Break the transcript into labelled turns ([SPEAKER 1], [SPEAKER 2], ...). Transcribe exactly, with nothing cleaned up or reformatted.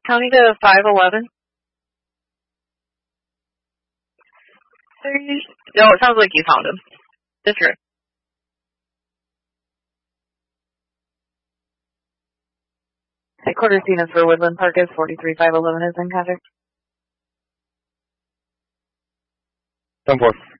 [SPEAKER 1] County to five eleven. No, it sounds like you found him. Disregard. Headquarters units for Woodland Park is forty-three five eleven is in contact.
[SPEAKER 2] ten four.